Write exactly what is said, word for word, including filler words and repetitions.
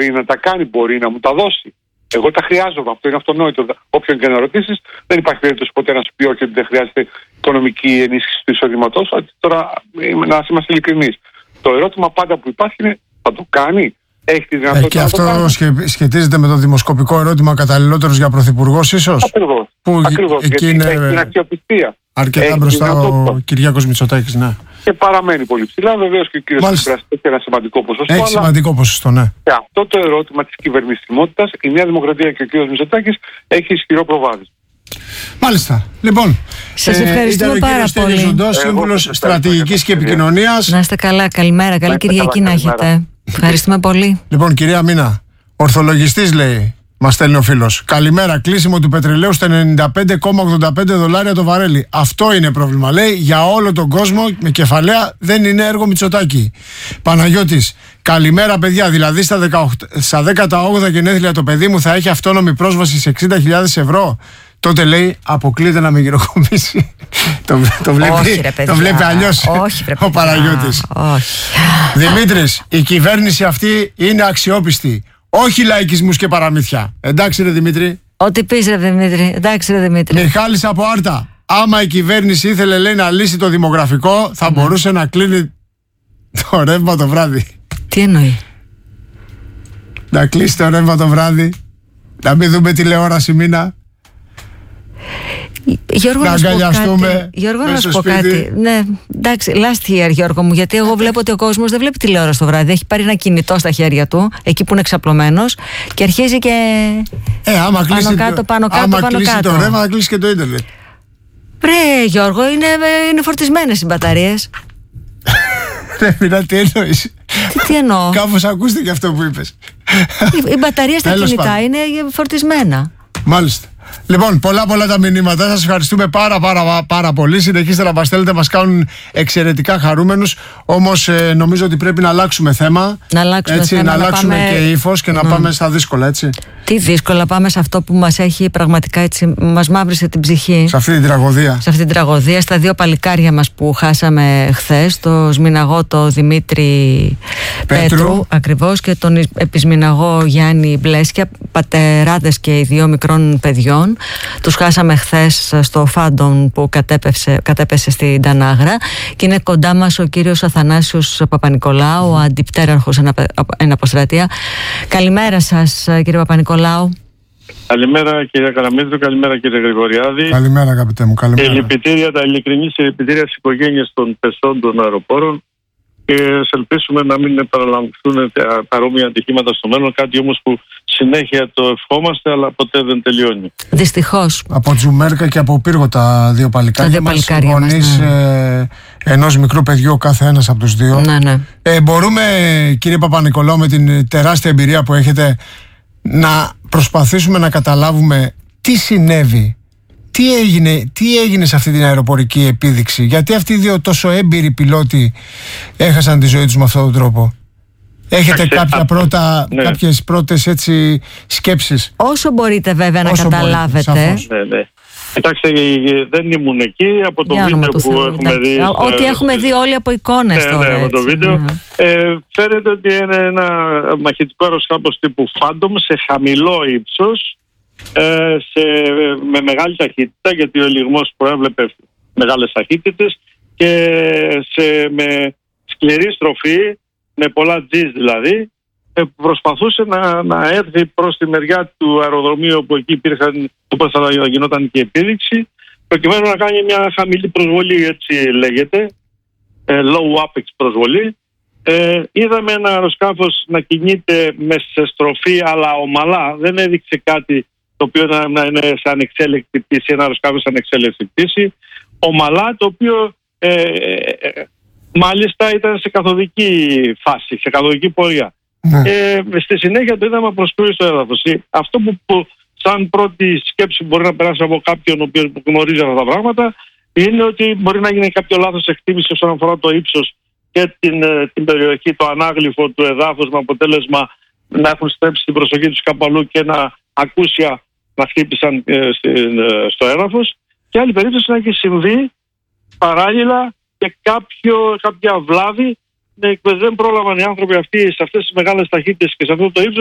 μπορεί να τα κάνει, μπορεί να μου τα δώσει. Εγώ τα χρειάζομαι, αυτό είναι αυτονόητο. Όποιον και να ρωτήσεις, δεν υπάρχει περίπτωση ποτέ να σου πει όχι ότι δεν χρειάζεται οικονομική ενίσχυση του εισοδήματος. Τώρα, να είμαστε ειλικρινείς. Το ερώτημα πάντα που υπάρχει είναι, θα το κάνει, έχει τη δυνατότητα. Ε, και να αυτό το κάνει. σχε, σχετίζεται με το δημοσκοπικό ερώτημα καταλληλότερος για πρωθυπουργός, ίσως. Ακριβώς. Που Ακριβώς. εκεί Γιατί είναι έχει την αξιοπιστία. αρκετά έχει μπροστά ο Κυριάκος Μητσοτάκης, ναι. Και παραμένει πολύ ψηλά. Βεβαίως και ο κύριος Τσίπρας έχει ένα σημαντικό ποσοστό. Έχει αλλά σημαντικό ποσοστό, ναι. σε αυτό το ερώτημα της κυβερνησιμότητας, η Νέα Δημοκρατία και ο κύριος Μητσοτάκης έχει ισχυρό προβάδισμα. Μάλιστα. Λοιπόν, σας ευχαριστούμε πάρα πολύ. Ζωντός, σύμβουλος στρατηγικής και επικοινωνίας. Να είστε καλά. Καλημέρα. Καλή Κυριακή να έχετε. Ευχαριστούμε πολύ. Λοιπόν, κυρία Μίνα, ορθολογιστής λέει, μας στέλνει ο φίλος. Καλημέρα. Κλείσιμο του πετρελαίου στα ενενήντα πέντε κόμμα ογδόντα πέντε δολάρια το βαρέλι. Αυτό είναι πρόβλημα. Λέει για όλο τον κόσμο με κεφαλαία, δεν είναι έργο Μητσοτάκη. Παναγιώτης, καλημέρα παιδιά. Δηλαδή στα, δεκαοκτώ, στα δέκατα όγδοα γενέθλια το παιδί μου θα έχει αυτόνομη πρόσβαση σε εξήντα χιλιάδες ευρώ. Τότε λέει αποκλείται να με γυροκομίσει. το, το βλέπει, όχι, ρε, το βλέπει αλλιώς όχι, ρε, ο Παναγιώτης. Όχι. Δημήτρης, η κυβέρνηση αυτή είναι αξιόπιστη. Όχι λαϊκισμούς και παραμύθια. Εντάξει ρε Δημήτρη. Ό,τι πεις ρε Δημήτρη. Εντάξει ρε Δημήτρη. Μιχάλης από Άρτα. Άμα η κυβέρνηση ήθελε λέει να λύσει το δημογραφικό, θα ναι. μπορούσε να κλείνει το ρεύμα το βράδυ. Τι εννοεί? Να κλείσει το ρεύμα το βράδυ. Να μην δούμε τηλεόραση μήνα. Γιώργο, να να αγκαλιαστούμε. Κάτι. Γιώργο, να σου πω κάτι. Ναι, εντάξει, last year, Γιώργο μου, γιατί εγώ βλέπω ότι ο κόσμος δεν βλέπει τηλεόραση το βράδυ. Έχει πάρει ένα κινητό στα χέρια του, εκεί που είναι ξαπλωμένος, και αρχίζει και. Ε, άμα πάνω κλείσει, κάτω, πάνω κάτω, άμα πάνω κλείσει κάτω. το ρεύμα, θα κλείσει και το ίντερνετ. Ρε, Γιώργο, είναι, είναι φορτισμένες οι μπαταρίες. Ρε, Μίνα, τι εννοείς? Τι, τι εννοώ? Κάπως ακούστηκε αυτό που είπες. Οι, οι μπαταρίες στα κινητά είναι φορτισμένα. Μάλιστα. Λοιπόν, πολλά πολλά τα μηνύματα. Σας ευχαριστούμε πάρα πάρα πάρα πολύ. Συνεχίστε να μας στέλνετε, μας κάνουν εξαιρετικά χαρούμενους. Όμως ε, νομίζω ότι πρέπει να αλλάξουμε θέμα. Να αλλάξουμε έτσι, θέμα, να, να αλλάξουμε πάμε... και ύφος και να mm. πάμε στα δύσκολα, έτσι. Τι δύσκολα, πάμε σε αυτό που μας έχει πραγματικά έτσι, μας μαύρισε την ψυχή. Σε αυτή την τραγωδία. Σε αυτή την τραγωδία, στα δύο παλικάρια μας που χάσαμε χθες, το Σμιναγό, το Δημήτρη Πέτρου, Πέτρου ακριβώς, και τον επισμιναγό Γιάννη Μπλέσκια, πατεράδες και οι δύο μικρών παιδιών. Τους χάσαμε χθες στο Φάντον που κατέπεσε, κατέπεσε στην Τανάγρα, και είναι κοντά μας ο κύριος Αθανάσιος Παπανικολάου, ο αντιπτέραρχος εν αποστρατεία. Καλημέρα σας, κύριε Παπανικολάου. Καλημέρα κύριε Καραμίτρου, καλημέρα κύριε Γρηγοριάδη. Καλημέρα αγαπητέ μου, καλημέρα. Και λυπητήρια, τα ειλικρινή συλληπιτήρια στις οικογένειες των πεσών των αεροπόρων, και σε ελπίσουμε να μην παραλαμβάνουν παρόμοια ατυχήματα στο μέλλον, κάτι όμως που συνέχεια το ευχόμαστε αλλά ποτέ δεν τελειώνει. Δυστυχώς. Από Τζουμέρκα και από Πύργο τα δύο παλικάρια, τα δύο μας, παλικάρια γονείς μας, ναι. ε, ενός μικρού παιδιού ο κάθε ένας από τους δύο. Ναι, ναι. Ε, μπορούμε κύριε Παπανικολάου, με την τεράστια εμπειρία που έχετε, να προσπαθήσουμε να καταλάβουμε τι συνέβη, τι έγινε, τι έγινε σε αυτή την αεροπορική επίδειξη, γιατί αυτοί οι δύο τόσο έμπειροι πιλότοι έχασαν τη ζωή τους με αυτόν τον τρόπο? Έχετε κάποια πρώτα, ναι. κάποιες πρώτες έτσι σκέψεις? Όσο μπορείτε βέβαια Όσο να καταλάβετε. Μπορείτε, ναι, ναι. Κοιτάξτε, δεν ήμουν εκεί, από το βίντεο που Θεού, έχουμε ναι. δει. Ό,τι έχουμε δει όλοι από εικόνες ναι, τώρα. Ναι, από το βίντεο. Mm-hmm. Ε, φαίνεται ότι είναι ένα μαχητικό αεροσκάφος τύπου Phantom σε χαμηλό ύψος, ε, σε, με μεγάλη ταχύτητα, γιατί ο ελιγμός προέβλεπε μεγάλες ταχύτητες, και σε, με σκληρή στροφή, με πολλά G's δηλαδή, προσπαθούσε να, να έρθει προς τη μεριά του αεροδρομίου όπου εκεί υπήρχαν, όπως θα γινόταν και η επίδειξη, προκειμένου να κάνει μια χαμηλή προσβολή, έτσι λέγεται, low apex προσβολή. Ε, είδαμε ένα αεροσκάφος να κινείται με σε στροφή αλλά ομαλά, δεν έδειξε κάτι το οποίο να, να είναι σε ανεξέλεκτη πτήση, ένα αεροσκάφος σε ανεξέλεκτη πτήση, ομαλά, το οποίο ε, ε, μάλιστα ήταν σε καθοδική φάση, σε καθοδική πορεία. Mm. Ε, στη συνέχεια το είδαμε προσποιεί στο έδαφος. Αυτό που, που σαν πρώτη σκέψη μπορεί να περάσει από κάποιον ο οποίος γνωρίζει αυτά τα πράγματα είναι ότι μπορεί να γίνει κάποιο λάθος εκτίμηση όσον αφορά το ύψος και την, την περιοχή, το ανάγλυφο του εδάφους, με αποτέλεσμα να έχουν στρέψει την προσοχή τους κάπου αλλού και να ακούσια να χτύπησαν ε, στο έδαφος. Και άλλη περίπτωση να έχει συμβεί παράλληλα και κάποιο, κάποια βλάβη, ναι, δεν πρόλαβαν οι άνθρωποι αυτοί σε αυτές τις μεγάλες ταχύτητες και σε αυτό το ύψος